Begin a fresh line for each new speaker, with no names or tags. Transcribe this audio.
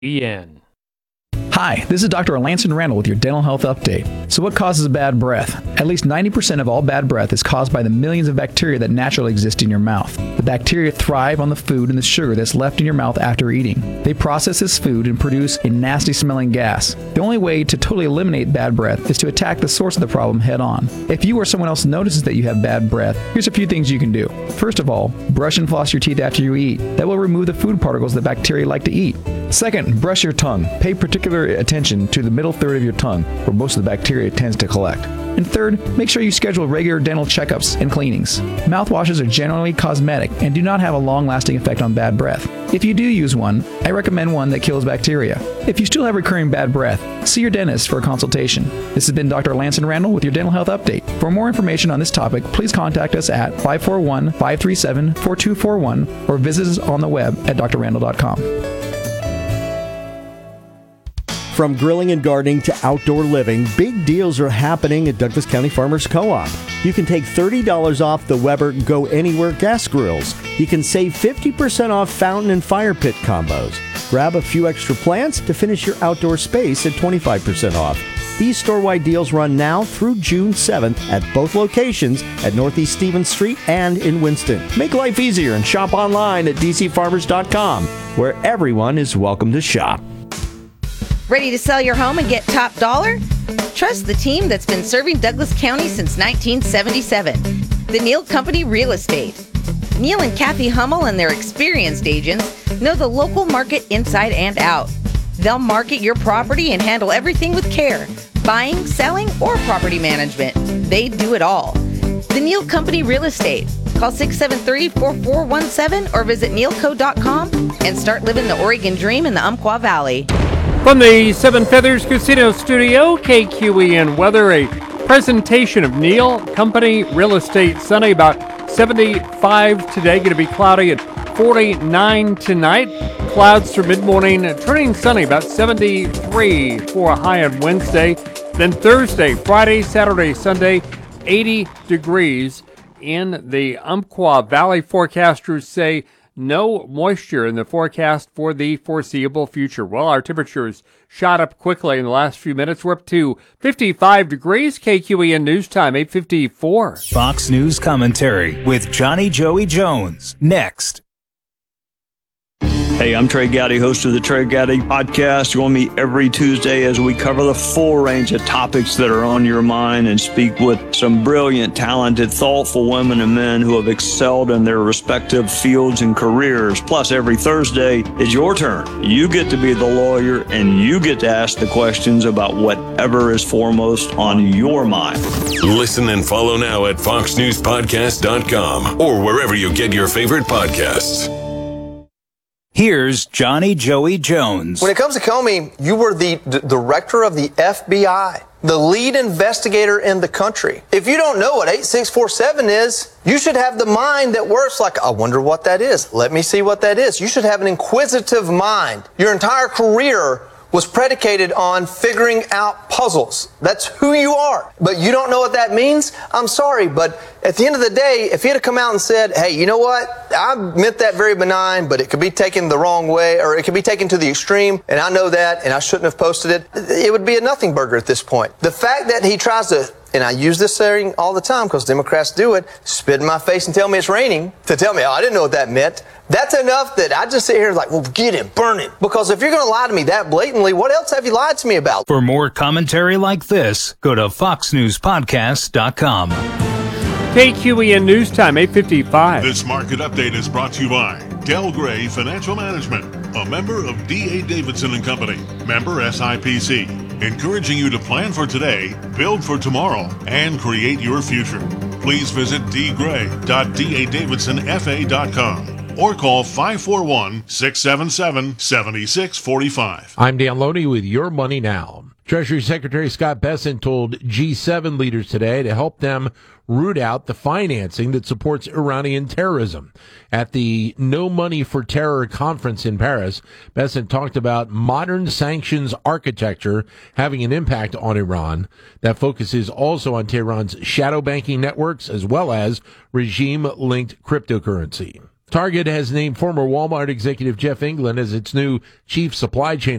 KQEN.
Hi, this is Dr. Lanson Randall with your Dental Health Update. So what causes bad breath? At least 90% of all bad breath is caused by the millions of bacteria that naturally exist in your mouth. The bacteria thrive on the food and the sugar that's left in your mouth after eating. They process this food and produce a nasty smelling gas. The only way to totally eliminate bad breath is to attack the source of the problem head on. If you or someone else notices that you have bad breath, here's a few things you can do. First of all, brush and floss your teeth after you eat. That will remove the food particles that bacteria like to eat. Second, brush your tongue. Pay particular attention to the middle third of your tongue, where most of the bacteria tends to collect. And third, make sure you schedule regular dental checkups and cleanings. Mouthwashes are generally cosmetic and do not have a long-lasting effect on bad breath. If you do use one, I recommend one that kills bacteria. If you still have recurring bad breath, see your dentist for a consultation. This has been Dr. Lanson Randall with your Dental Health Update. For more information on this topic, please contact us at 541-537-4241 or visit us on the web at drrandall.com.
From grilling and gardening to outdoor living, big deals are happening at Douglas County Farmers Co-op. You can take $30 off the Weber Go Anywhere gas grills. You can save 50% off fountain and fire pit combos. Grab a few extra plants to finish your outdoor space at 25% off. These store-wide deals run now through June 7th at both locations at Northeast Stevens Street and in Winston. Make life easier and shop online at dcfarmers.com, where everyone is welcome to shop.
Ready to sell your home and get top dollar? Trust the team that's been serving Douglas County since 1977, the Neal Company Real Estate. Neal and Kathy Hummel and their experienced agents know the local market inside and out. They'll market your property and handle everything with care, buying, selling, or property management. They do it all. The Neal Company Real Estate. Call 673-4417 or visit nealco.com and start living the Oregon dream in the Umpqua Valley.
From the Seven Feathers Casino Studio, KQEN weather, a presentation of Neal Company Real Estate. Sunny, about 75 today. Going to be cloudy at 49 tonight. Clouds through mid-morning, turning sunny, about 73 for a high on Wednesday. Then Thursday, Friday, Saturday, Sunday, 80 degrees in the Umpqua Valley. Forecasters say no moisture in the forecast for the foreseeable future. Well, our temperatures shot up quickly in the last few minutes. We're up to 55 degrees. KQEN News Time, 8:54.
Fox News commentary with Johnny Joey Jones. Next.
Hey, I'm Trey Gowdy, host of the Trey Gowdy Podcast. Join me every Tuesday as we cover the full range of topics that are on your mind and speak with some brilliant, talented, thoughtful women and men who have excelled in their respective fields and careers. Plus, every Thursday is your turn. You get to be the lawyer and you get to ask the questions about whatever is foremost on your mind.
Listen and follow now at foxnewspodcast.com or wherever you get your favorite podcasts.
Here's Johnny Joey Jones.
When it comes to Comey, you were the director of the FBI, the lead investigator in the country. If you don't know what 8647 is, you should have the mind that works like, I wonder what that is. Let me see what that is. You should have an inquisitive mind. Your entire career was predicated on figuring out puzzles. That's who you are. But you don't know what that means? I'm sorry, but at the end of the day, if he had come out and said, hey, you know what? I meant that very benign, but it could be taken the wrong way, or it could be taken to the extreme, and I know that, and I shouldn't have posted it, it would be a nothing burger at this point. The fact that he tries to, and I use this saying all the time because Democrats do it, spit in my face and tell me it's raining, to tell me, oh, I didn't know what that meant. That's enough that I just sit here like, well, get him, burn him. Because if you're going to lie to me that blatantly, what else have you lied to me about?
For more commentary like this, go to foxnewspodcast.com.
KQEN News Time, 8:55.
This market update is brought to you by Del Gray Financial Management, a member of D.A. Davidson & Company, member SIPC, encouraging you to plan for today, build for tomorrow, and create your future. Please visit dgray.dadavidsonfa.com or call 541-677-7645.
I'm Dan Loney with Your Money Now. Treasury Secretary Scott Bessent told G7 leaders today to help them root out the financing that supports Iranian terrorism. At the No Money for Terror conference in Paris, Bessent talked about modern sanctions architecture having an impact on Iran that focuses also on Tehran's shadow banking networks as well as regime-linked cryptocurrency. Target has named former Walmart executive Jeff England as its new chief supply chain